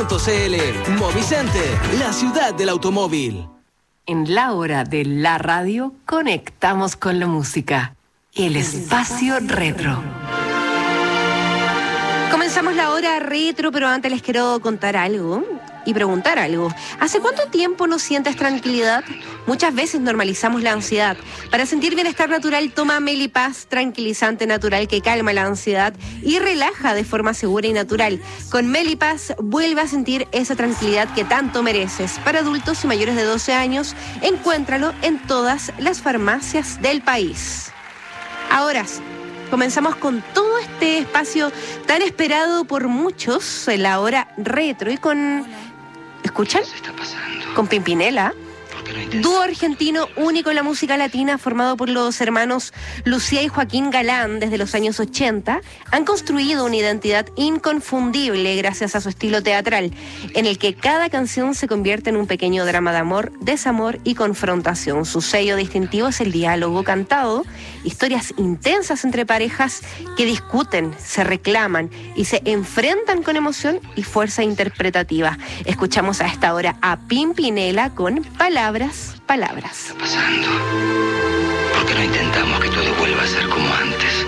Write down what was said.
Movicenter, la ciudad del automóvil. En la hora de la radio, conectamos con la música. El espacio retro. Comenzamos la hora retro, pero antes les quiero contar algo y preguntar algo. ¿Hace cuánto tiempo no sientes tranquilidad? Muchas veces normalizamos la ansiedad. Para sentir bienestar natural, toma Melipaz, tranquilizante natural que calma la ansiedad y relaja de forma segura y natural. Con Melipaz, vuelve a sentir esa tranquilidad que tanto mereces. Para adultos y mayores de 12 años, encuéntralo en todas las farmacias del país. Ahora comenzamos con todo este espacio tan esperado por muchos, en la hora retro, y con... ¿Escuchan? Con Pimpinela. Dúo argentino único en la música latina, formado por los hermanos Lucía y Joaquín Galán desde los años 80, han construido una identidad inconfundible gracias a su estilo teatral, en el que cada canción se convierte en un pequeño drama de amor, desamor y confrontación. Su sello distintivo es el diálogo cantado, historias intensas entre parejas que discuten, se reclaman y se enfrentan con emoción y fuerza interpretativa. Escuchamos a esta hora a Pimpinela con Palabras. ¿Qué está pasando? ¿Por qué no intentamos que todo vuelva a ser como antes?